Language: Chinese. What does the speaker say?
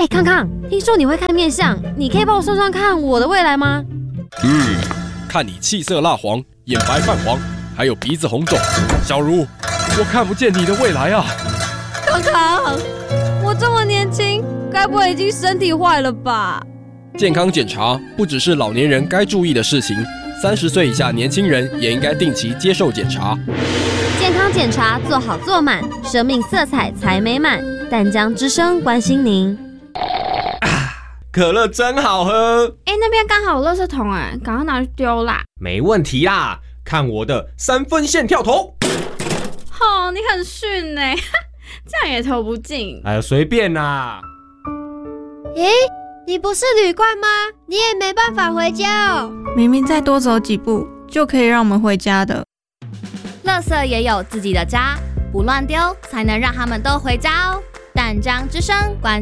康康，听说你会看面相，你可以帮我算算看我的未来吗？ 看你气色蜡黄，眼白泛黄，还有鼻子红肿，小茹，我看不见你的未来啊！ 康康，我这么年轻，该不会已经身体坏了吧？ 健康检查不只是老年人该注意的事情，30岁以下年轻人也应该定期接受检查。 健康检查做好做满，生命色彩才美满。淡江之声关心您。 可乐真好喝。 那边刚好有垃圾桶赶快拿去丢啦。 没问题啦，看我的3分线跳投。 你很逊这样也投不进。 哎呀，随便啦。 你不是旅馆吗？你也没办法回家哦。 明明再多走几步就可以让我们回家的。 垃圾也有自己的家，不乱丢才能让他们都回家哦。淡江之声关